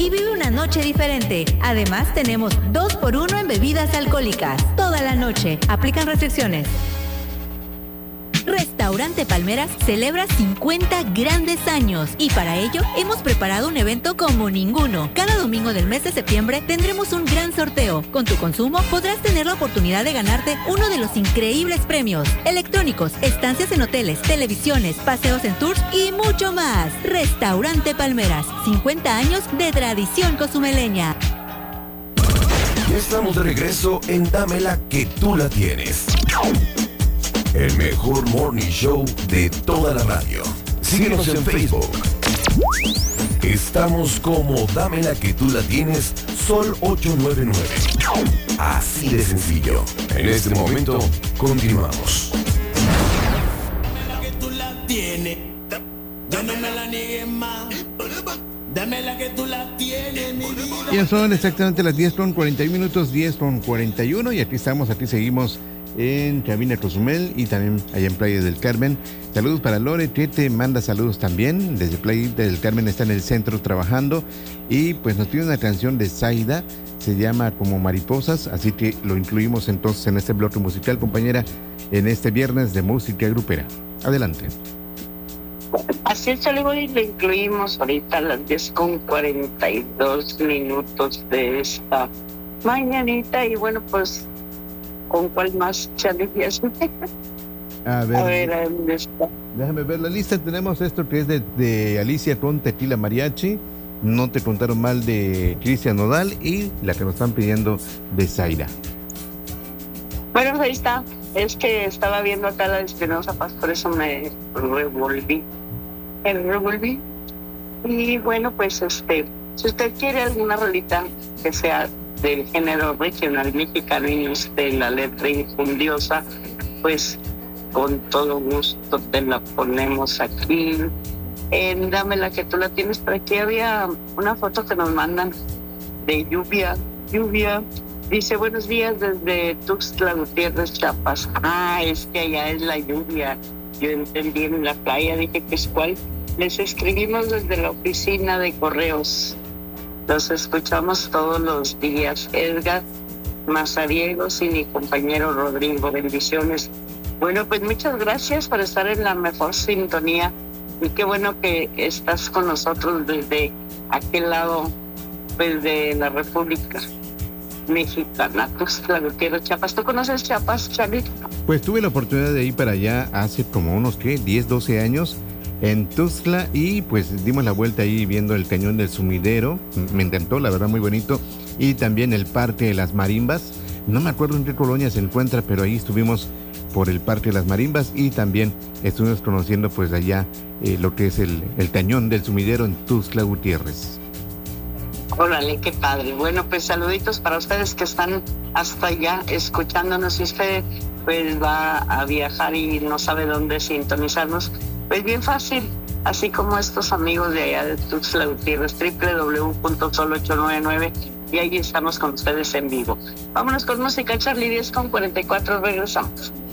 y vive una noche diferente. Además, tenemos 2x1 en bebidas alcohólicas. Toda la noche. Aplican restricciones. Restaurante Palmeras celebra 50 grandes años y para ello hemos preparado un evento como ninguno. Cada domingo del mes de septiembre tendremos un gran sorteo. Con tu consumo podrás tener la oportunidad de ganarte uno de los increíbles premios: electrónicos, estancias en hoteles, televisiones, paseos en tours y mucho más. Restaurante Palmeras, 50 años de tradición cozumeleña. Ya estamos de regreso en Dámela que tú la tienes. El mejor morning show de toda la radio. Síguenos en Facebook. Estamos como Dámela que tú la tienes, Sol 899. Así de sencillo. En este momento, continuamos. Dámela que tú la tienes. Ya no me la niegues más. Dámela que tú la tienes, mi vida. Ya son exactamente las 10:41, 10:41, y aquí estamos, aquí seguimos en Cabina Cozumel y también allá en Playa del Carmen. Saludos para Lore, que te manda saludos también. Desde Playa del Carmen está en el centro trabajando y pues nos pide una canción de Zaida, se llama Como Mariposas, así que lo incluimos entonces en este bloque musical, compañera, en este viernes de música grupera. Adelante. Así es, Olivo, y lo incluimos ahorita a las 10:42 de esta mañanita. Y bueno, pues, ¿con cuál más, Charlie? A ver, ¿dónde está? Déjame ver la lista. Tenemos esto que es de Alicia con Tequila Mariachi, No te contaron mal de Cristian Nodal y la que nos están pidiendo de Zaida. Bueno, pues ahí está. Es que estaba viendo acá la de Espinosa Paz, por eso me revolví. Y bueno, pues si usted quiere alguna rolita que sea del género regional mexicano y usted la letra infundiosa, pues con todo gusto te la ponemos aquí. Dámela que tú la tienes. Por aquí había una foto que nos mandan de lluvia. Dice, buenos días desde Tuxtla Gutiérrez, Chiapas. Es que allá es la lluvia. Yo entendí en la playa, dije que es cuál. Les escribimos desde la oficina de correos. Los escuchamos todos los días. Edgar Mazariegos y mi compañero Rodrigo, bendiciones. Bueno, pues muchas gracias por estar en la mejor sintonía y qué bueno que estás con nosotros desde aquel lado, pues, de la República Mexicana, Tuxtla Gutiérrez, Chiapas. ¿Tú conoces Chiapas, Charlie? Pues tuve la oportunidad de ir para allá hace como unos 10, 12 años en Tuxtla y pues dimos la vuelta ahí viendo el Cañón del Sumidero. Me encantó, la verdad, muy bonito. Y también el Parque de las Marimbas. No me acuerdo en qué colonia se encuentra, pero ahí estuvimos por el Parque de las Marimbas y también estuvimos conociendo pues allá lo que es el Cañón del Sumidero en Tuxtla Gutiérrez. Órale, qué padre. Bueno, pues saluditos para ustedes que están hasta allá escuchándonos. Si usted pues va a viajar y no sabe dónde sintonizarnos, pues bien fácil, así como estos amigos de allá de Tuxtla Gutiérrez, www.sol899, y ahí estamos con ustedes en vivo. Vámonos con música, Charlie, 10:44, regresamos.